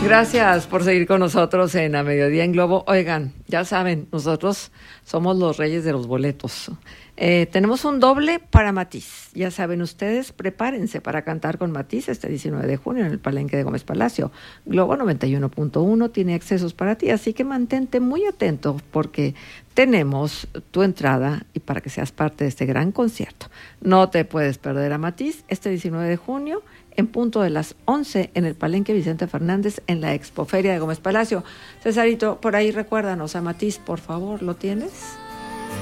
Gracias por seguir con nosotros en A Mediodía en Globo. Oigan, ya saben, nosotros somos los reyes de los boletos. Tenemos un doble para Matiz. Ya saben ustedes, prepárense para cantar con Matiz este 19 de junio en el Palenque de Gómez Palacio. Globo 91.1 tiene accesos para ti, así que mantente muy atento porque tenemos tu entrada y para que seas parte de este gran concierto. No te puedes perder a Matiz este 19 de junio en punto de las 11 en el Palenque Vicente Fernández en la Expoferia de Gómez Palacio. Cesarito, por ahí recuérdanos a Matiz, por favor, ¿lo tienes?